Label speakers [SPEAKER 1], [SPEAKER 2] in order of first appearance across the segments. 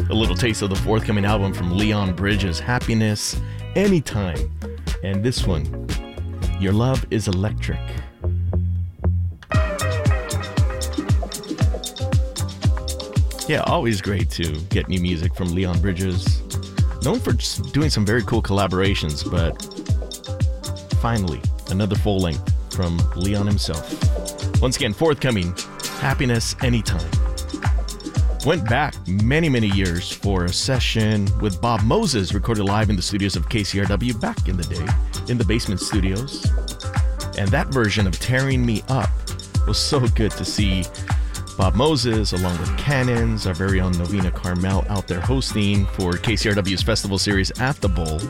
[SPEAKER 1] A little taste of the forthcoming album from Leon Bridges, Happiness Anytime. And this one, Your Love is Electric. Yeah, always great to get new music from Leon Bridges. Known for just doing some very cool collaborations, but finally, another full length from Leon himself. Once again, forthcoming, Happiness Anytime. Went back many, many years for a session with Bob Moses, recorded live in the studios of KCRW back in the day, in the basement studios. And that version of Tearing Me Up was so good to see Bob Moses, along with Cannons, our very own Novena Carmel, out there hosting for KCRW's festival series at the Bowl.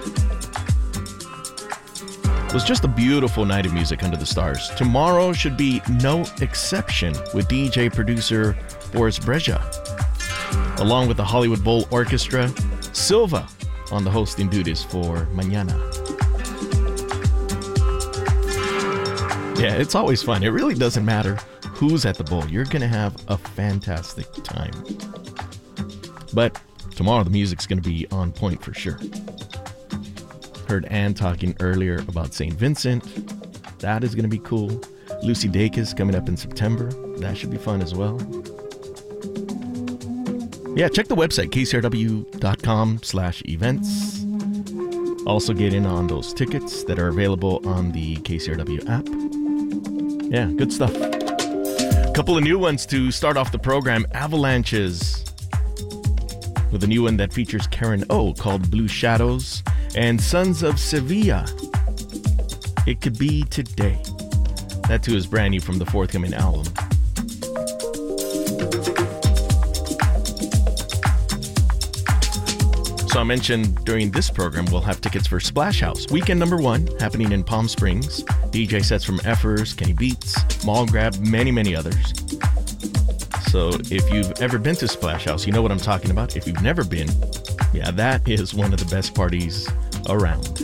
[SPEAKER 1] It was just a beautiful night of music under the stars. Tomorrow should be no exception with DJ producer Boris Breja, along with the Hollywood Bowl Orchestra, Silva on the hosting duties for Mañana. Yeah, it's always fun. It really doesn't matter who's at the bowl. You're going to have a fantastic time. But tomorrow the music's going to be on point for sure. Heard Ann talking earlier about St. Vincent. That is going to be cool. Lucy Dacus coming up in September. That should be fun as well. Yeah, check the website, kcrw.com/events. Also get in on those tickets that are available on the KCRW app. Yeah, good stuff. A couple of new ones to start off the program. Avalanches with a new one that features Karen O called Blue Shadows, and Sons of Sevilla, It Could Be Today. That too is brand new from the forthcoming album. So I mentioned during this program we'll have tickets for Splash House, weekend number 1, happening in Palm Springs. DJ sets from Effers, Kenny Beats, Mall Grab, many, many others. So if you've ever been to Splash House, you know what I'm talking about. If you've never been, yeah, that is one of the best parties around.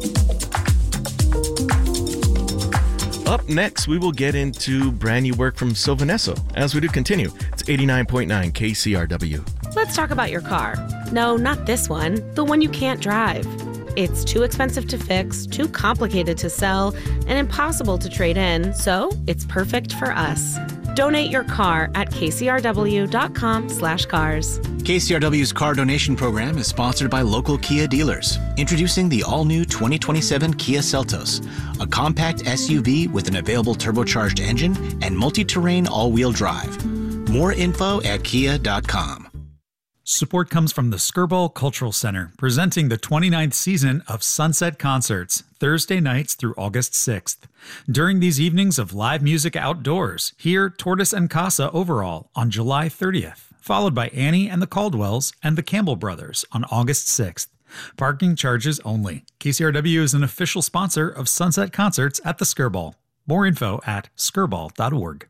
[SPEAKER 1] Up next, we will get into brand new work from Sylvanesso. As we do continue, it's 89.9 KCRW.
[SPEAKER 2] Let's talk about your car. No, not this one, the one you can't drive. It's too expensive to fix, too complicated to sell, and impossible to trade in, so it's perfect for us. Donate your car at kcrw.com/cars.
[SPEAKER 3] KCRW's car donation program is sponsored by local Kia dealers. Introducing the all-new 2027 Kia Seltos, a compact SUV with an available turbocharged engine and multi-terrain all-wheel drive. More info at kia.com.
[SPEAKER 4] Support comes from the Skirball Cultural Center, presenting the 29th season of Sunset Concerts, Thursday nights through August 6th. During these evenings of live music outdoors, hear Tortoise and Casa Overall on July 30th, followed by Annie and the Caldwells and the Campbell Brothers on August 6th. Parking charges only. KCRW is an official sponsor of Sunset Concerts at the Skirball. More info at skirball.org.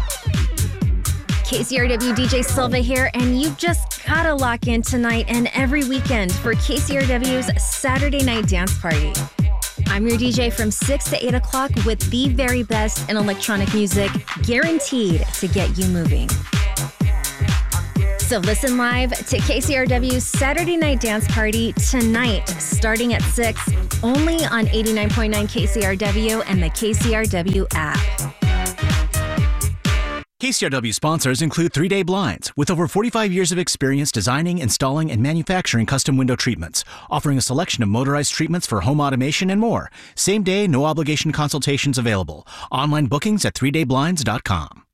[SPEAKER 5] KCRW DJ Silva here, and you've just gotta lock in tonight and every weekend for KCRW's Saturday Night Dance Party. I'm your DJ from 6 to 8 o'clock with the very best in electronic music, guaranteed to get you moving. So listen live to KCRW's Saturday Night Dance Party tonight, starting at 6, only on 89.9 KCRW and the KCRW app.
[SPEAKER 3] KCRW sponsors include 3 Day Blinds, with over 45 years of experience designing, installing, and manufacturing custom window treatments, offering a selection of motorized treatments for home automation and more. Same day, no obligation consultations available. Online bookings at 3dayblinds.com.